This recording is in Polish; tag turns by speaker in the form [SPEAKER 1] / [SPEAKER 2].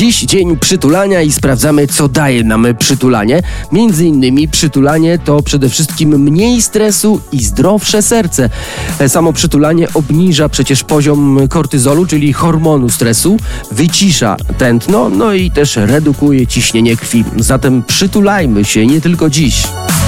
[SPEAKER 1] Dziś dzień przytulania i sprawdzamy, co daje nam przytulanie. Między innymi przytulanie to przede wszystkim mniej stresu i zdrowsze serce. Samo przytulanie obniża przecież poziom kortyzolu, czyli hormonu stresu, wycisza tętno, no i też redukuje ciśnienie krwi. Zatem przytulajmy się nie tylko dziś.